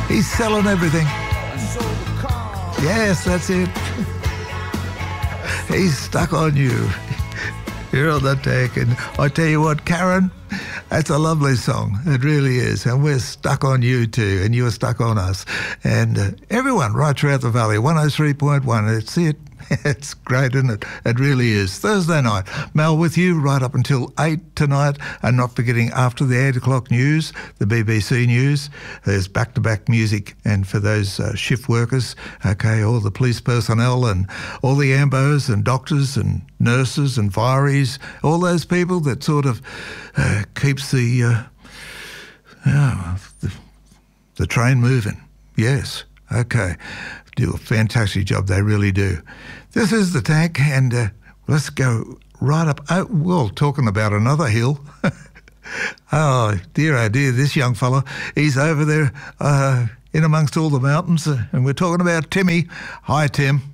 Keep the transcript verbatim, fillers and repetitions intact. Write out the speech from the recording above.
He's selling everything. Yes, that's it. He's stuck on you. You're on the deck, and I tell you what, Karen, that's a lovely song. It really is. And we're stuck on you too, and you're stuck on us. And uh, everyone right throughout the valley, one oh three point one, it's it. It's great, isn't it? It really is. Thursday night. Mel with you right up until eight tonight, and not forgetting after the eight o'clock news, the B B C News, there's back-to-back music. And for those uh, shift workers, okay, all the police personnel and all the ambos and doctors and nurses and fireys, all those people that sort of uh, keeps the, uh, oh, the, the train moving. Yes, okay. Do a fantastic job, they really do. This is the Tank, and uh, let's go right up. Oh, well, talking about another hill. Oh, dear, oh dear, this young fella, he's over there uh, in amongst all the mountains, uh, and we're talking about Timmy. Hi, Tim.